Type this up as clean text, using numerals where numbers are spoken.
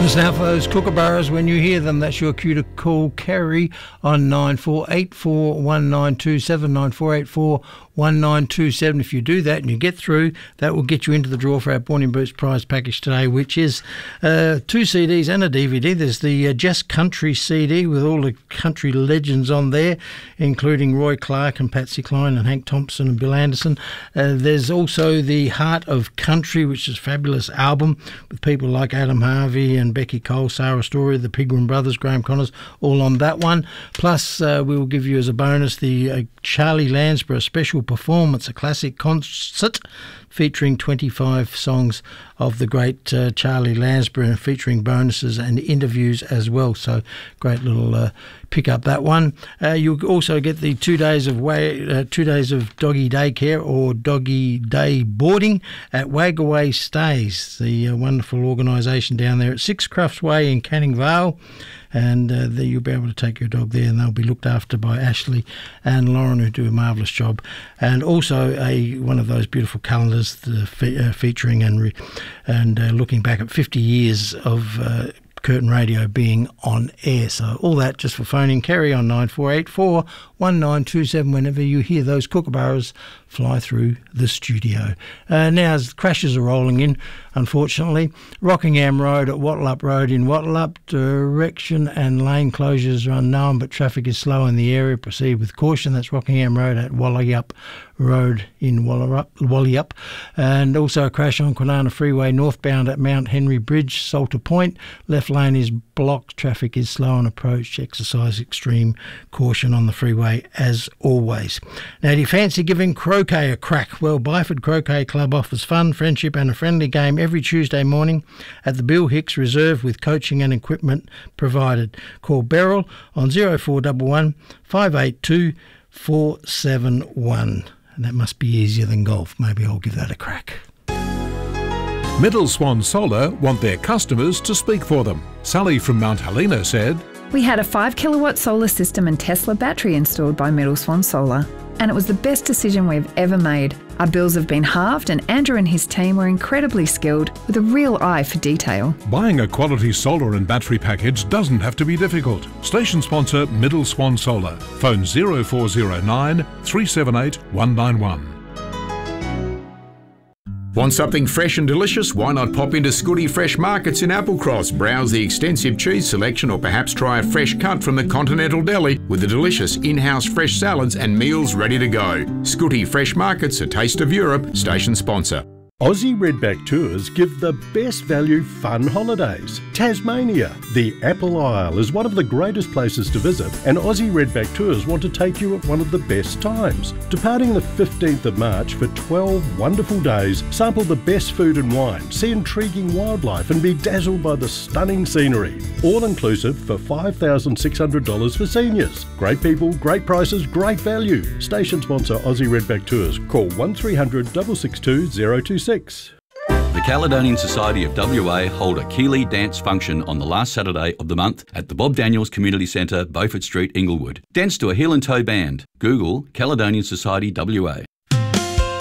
Listen out for those kookaburras when you hear them. That's your cue to call Kerry on 94841927, 94841927. If you do that and you get through, that will get you into the draw for our Born in Boots prize package today, which is 2 CDs and a DVD. There's the Just Country CD with all the country legends on there, including Roy Clark and Patsy Cline and Hank Thompson and Bill Anderson. There's also the Heart of Country, which is a fabulous album with people like Adam Harvey and Becky Cole, Sarah Story, the Pigram Brothers, Graham Connors, all on that one. Plus, we will give you as a bonus the Charlie Lansborough special performance, a classic concert featuring 25 songs of the great Charlie Lansborough, featuring bonuses and interviews as well. So great little pick up that one. You'll also get the 2 days of doggy daycare or doggy day boarding at Wagaway Stays, the wonderful organisation down there at 6 Crufts Way in Canning Vale. And there you'll be able to take your dog there, and they'll be looked after by Ashley and Lauren, who do a marvellous job. And also one of those beautiful calendars featuring and looking back at 50 years of Curtin Radio being on air. So all that just for phoning Kerry on 9484 1927 whenever you hear those kookaburras fly through the studio. Now, as crashes are rolling in, unfortunately, Rockingham Road at Wattleup Road in Wattleup, direction and lane closures are unknown, but traffic is slow in the area. Proceed with caution. That's Rockingham Road at Wallyup Road in Wallyup. And also a crash on Kwinana Freeway northbound at Mount Henry Bridge, Salter Point. Left lane is blocked. Traffic is slow on approach. Exercise extreme caution on the freeway as always. Now, do you fancy giving croquet a crack? Well, Byford Croquet Club offers fun, friendship and a friendly game every Tuesday morning at the Bill Hicks Reserve with coaching and equipment provided. Call Beryl on 0411 582 471. And that must be easier than golf. Maybe I'll give that a crack. Middle Swan Solar want their customers to speak for them. Sally from Mount Helena said, "We had a 5 kilowatt solar system and Tesla battery installed by Middle Swan Solar, and it was the best decision we've ever made. Our bills have been halved, and Andrew and his team were incredibly skilled with a real eye for detail." Buying a quality solar and battery package doesn't have to be difficult. Station sponsor Middle Swan Solar. Phone 0409 378 191. Want something fresh and delicious? Why not pop into Scooty Fresh Markets in Applecross, browse the extensive cheese selection, or perhaps try a fresh cut from the Continental Deli with the delicious in-house fresh salads and meals ready to go. Scooty Fresh Markets, a taste of Europe, station sponsor. Aussie Redback Tours give the best value fun holidays. Tasmania, the Apple Isle, is one of the greatest places to visit, and Aussie Redback Tours want to take you at one of the best times. Departing the 15th of March for 12 wonderful days, sample the best food and wine, see intriguing wildlife and be dazzled by the stunning scenery. All inclusive for $5,600 for seniors. Great people, great prices, great value. Station sponsor Aussie Redback Tours. Call 1300 662 026. The Caledonian Society of WA hold a Keeley dance function on the last Saturday of the month at the Bob Daniels Community Centre, Beaufort Street, Inglewood. Dance to a heel and toe band. Google Caledonian Society WA.